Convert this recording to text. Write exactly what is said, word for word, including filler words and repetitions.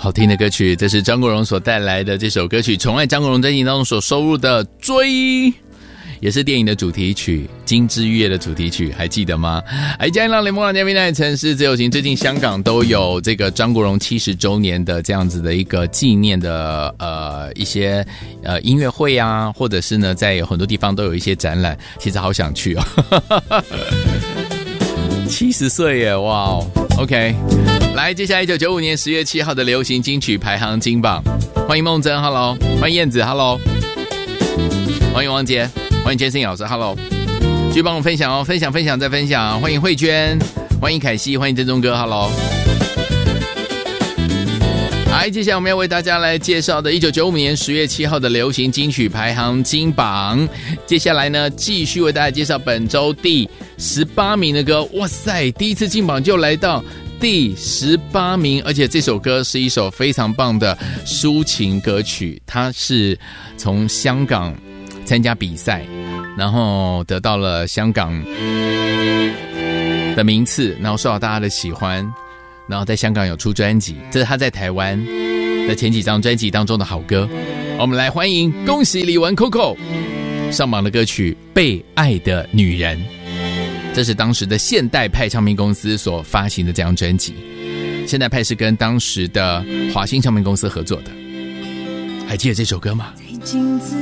好听的歌曲，这是张国荣所带来的这首歌曲《宠爱张国荣》专辑当中所收录的《追》，也是电影的主题曲，《金枝玉叶》的主题曲，还记得吗？哎，嘉义浪联盟嘉宾的城市自由行，最近香港都有这个张国荣七十周年的这样子的一个纪念的呃一些呃音乐会啊，或者是呢在很多地方都有一些展览，其实好想去哦。七十岁耶，哇哦 ！OK， 来，接下来一九九五年十月七号的流行金曲排行金榜，欢迎梦真 ，Hello， 欢迎燕子 ，Hello， 欢迎王杰，欢迎 Jason 老师 ，Hello， 继续帮我分享哦，分享分享再分享，欢迎慧娟，欢迎凯西，欢迎郑中哥 ，Hello。来，接下来我们要为大家来介绍的一九九五年十月七号的流行金曲排行金榜。接下来呢，继续为大家介绍本周第十八名的歌。哇塞，第一次进榜就来到第十八名，而且这首歌是一首非常棒的抒情歌曲，它是从香港参加比赛，然后得到了香港的名次，然后受到大家的喜欢。然后在香港有出专辑，这是他在台湾的前几张专辑当中的好歌。我们来欢迎，恭喜李玟 Coco 上榜的歌曲《被爱的女人》，这是当时的现代派唱片公司所发行的这张专辑。现代派是跟当时的华星唱片公司合作的，还记得这首歌吗？